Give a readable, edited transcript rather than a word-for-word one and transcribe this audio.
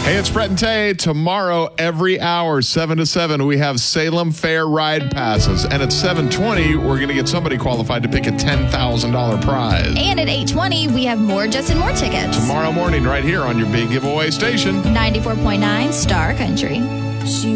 Hey, it's Brett and Tay. Tomorrow, every hour, 7 to 7, we have Salem Fair ride passes. And at 7:20, we're going to get somebody qualified to pick a $10,000 prize. And at 8:20, we have more Justin Moore tickets. Tomorrow morning, right here on your big giveaway station. 94.9 Star Country.